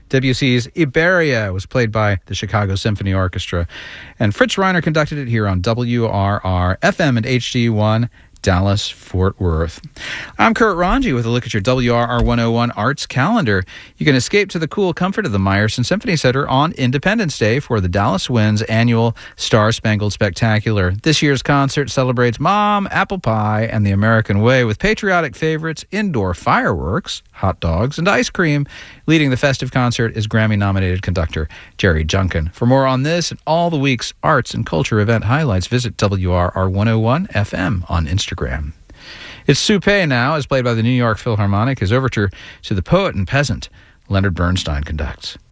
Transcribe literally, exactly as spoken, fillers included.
Debussy's Iberia was played by the Chicago Symphony Orchestra, and Fritz Reiner conducted it here on W R R F M and H D one, Dallas, Fort Worth. I'm Kurt Ranji with a look at your W R R one oh one Arts calendar. You can escape to the cool comfort of the Meyerson Symphony Center on Independence Day for the Dallas Wind's annual Star Spangled Spectacular. This year's concert celebrates Mom, apple pie, and the American way with patriotic favorites, indoor fireworks, hot dogs, and ice cream. Leading the festive concert is Grammy-nominated conductor Jerry Junkin. For more on this and all the week's arts and culture event highlights, visit W R R one oh one F M on Instagram. It's Soupe now, as played by the New York Philharmonic, his overture to The Poet and Peasant, Leonard Bernstein conducts.